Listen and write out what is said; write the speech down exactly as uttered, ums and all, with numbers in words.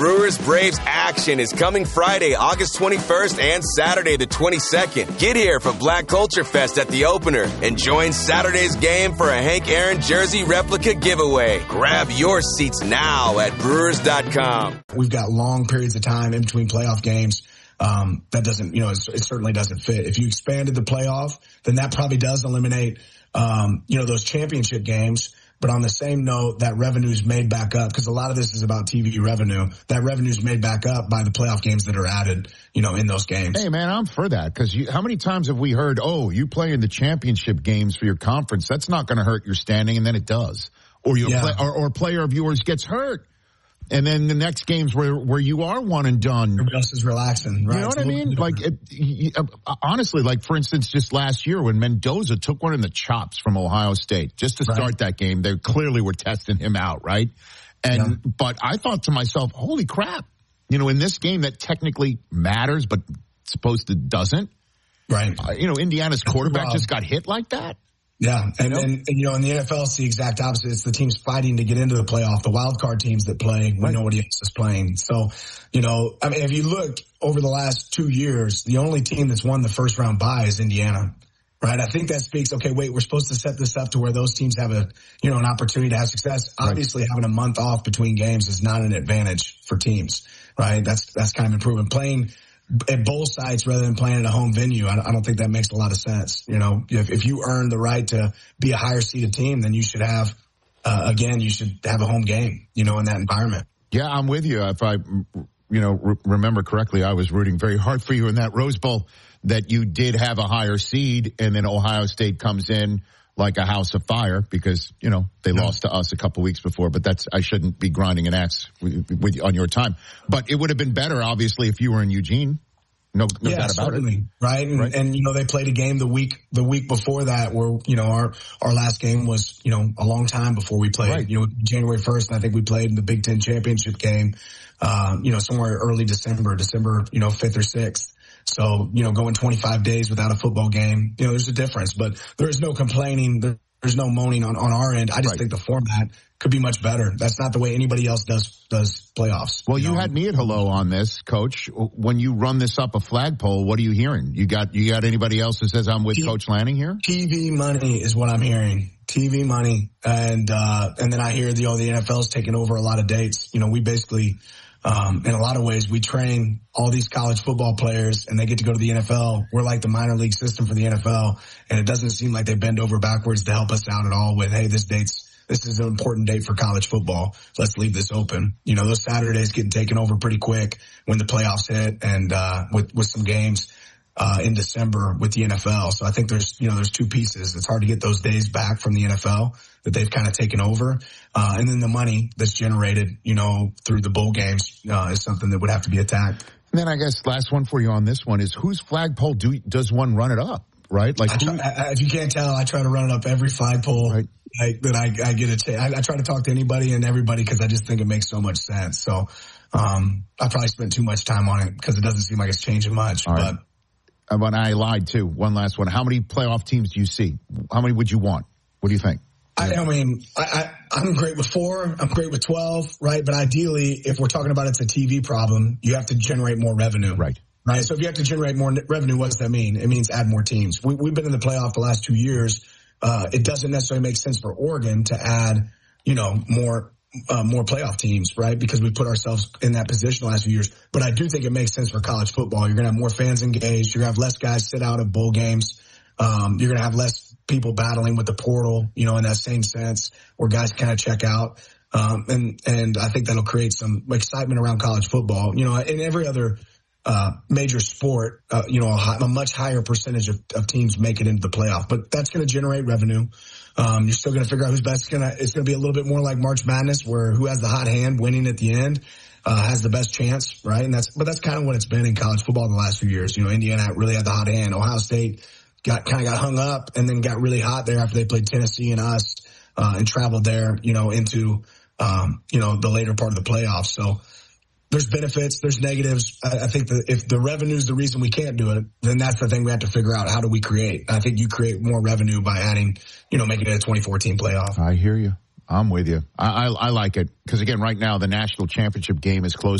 Brewers Braves action is coming Friday, August twenty-first and Saturday the twenty-second. Get here for Black Culture Fest at the opener and join Saturday's game for a Hank Aaron jersey replica giveaway. Grab your seats now at brewers dot com. We've got long periods of time in between playoff games. Um, that doesn't, you know, it, it certainly doesn't fit. If you expanded the playoff, then that probably does eliminate, um, you know, those championship games. But on the same note, that revenue is made back up because a lot of this is about T V revenue. That revenue is made back up by the playoff games that are added, you know, in those games. Hey, man, I'm for that because how many times have we heard, oh, you play in the championship games for your conference. That's not going to hurt your standing, and then it does. Or, your yeah. play, or, or a player of yours gets hurt. And then the next game's where, where you are one and done. Everybody else is relaxing, right? You know what I mean? Like, it, he, uh, honestly, like, for instance, just last year when Mendoza took one in the chops from Ohio State just to start right. that game, they clearly were testing him out, right? And, yeah. but I thought to myself, holy crap, you know, in this game that technically matters, but supposed to doesn't. Right. Uh, you know, Indiana's quarterback wow. just got hit like that. Yeah, and, you know? and, and, you know, in the N F L, it's the exact opposite. It's the teams fighting to get into the playoff, the wild card teams that play when right. nobody else is playing. So, you know, I mean, if you look over the last two years, the only team that's won the first round bye is Indiana, right? I think that speaks, okay, wait, we're supposed to set this up to where those teams have a, you know, an opportunity to have success. Right. Obviously, having a month off between games is not an advantage for teams, right? That's, that's kind of improving. Playing at both sites rather than playing at a home venue, I don't think that makes a lot of sense. You know, if, if you earn the right to be a higher seeded team, then you should have, uh, again, you should have a home game, you know, in that environment. Yeah, I'm with you. If I, you know, re- remember correctly, I was rooting very hard for you in that Rose Bowl that you did have a higher seed, and then Ohio State comes in like a house of fire because, you know, they no. lost to us a couple weeks before, but that's, I shouldn't be grinding an axe with, with, on your time. But it would have been better, obviously, if you were in Eugene. No, no yeah, doubt about certainly, it. Right? And, right? and, you know, they played a game the week, the week before that where, you know, our, our last game was, you know, a long time before we played, right. you know, January first. And I think we played in the Big Ten championship game, um, you know, somewhere early December, December, you know, fifth or sixth. So, you know, going twenty-five days without a football game, you know, there's a difference, but there is no complaining. There, there's no moaning on, on our end. I just right. think the format could be much better. That's not the way anybody else does does playoffs. Well, you, you know? had me at hello on this, Coach. When you run this up a flagpole, what are you hearing? You got you got anybody else who says I'm with T- Coach Lanning here? T V money is what I'm hearing. T V money, and uh and then I hear the oh the N F L's taking over a lot of dates. You know, we basically, um in a lot of ways, we train all these college football players, and they get to go to the N F L. We're like the minor league system for the N F L, and it doesn't seem like they bend over backwards to help us out at all with, hey, this date's This is an important date for college football. Let's leave this open. You know, those Saturdays getting taken over pretty quick when the playoffs hit and, uh, with, with some games, uh, in December with the N F L. So I think there's, you know, there's two pieces. It's hard to get those days back from the N F L that they've kind of taken over. Uh, and then the money that's generated, you know, through the bowl games, uh, is something that would have to be attacked. And then I guess last one for you on this one is whose flagpole do, does one run it up? Right? Like, I try, I, if you can't tell, I try to run it up every flagpole right. I, that I, I get a chance. I, I try to talk to anybody and everybody because I just think it makes so much sense. So, um, I probably spent too much time on it because it doesn't seem like it's changing much. All but right. But I lied too. One last one. How many playoff teams do you see? How many would you want? What do you think? I, I mean, I, I, I'm great with four. I'm great with twelve, right? But ideally, if we're talking about it's a T V problem, you have to generate more revenue. Right. Right. So if you have to generate more revenue, what does that mean? It means add more teams. We, we've been in the playoff the last two years. Uh, it doesn't necessarily make sense for Oregon to add, you know, more, uh, more playoff teams, right? Because we put ourselves in that position the last few years. But I do think it makes sense for college football. You're going to have more fans engaged. You're going to have less guys sit out of bowl games. Um, you're going to have less people battling with the portal, you know, in that same sense where guys kind of check out. Um, and, and I think that'll create some excitement around college football, you know, in every other Uh, major sport, uh, you know, a, high, a much higher percentage of, of teams make it into the playoff, but that's going to generate revenue. Um, you're still going to figure out who's best. It's going to, it's going to be a little bit more like March Madness where who has the hot hand winning at the end, uh, has the best chance, right? And that's, but that's kind of what it's been in college football the last few years. You know, Indiana really had the hot hand. Ohio State got, kind of got hung up and then got really hot there after they played Tennessee and us, uh, and traveled there, you know, into, um, you know, the later part of the playoffs. So, there's benefits, there's negatives. I, I think that if the revenue is the reason we can't do it, then that's the thing we have to figure out. How do we create? I think you create more revenue by adding, you know, making it a twenty-four team playoff. I hear you. I'm with you. I, I, I like it because, again, right now the national championship game is close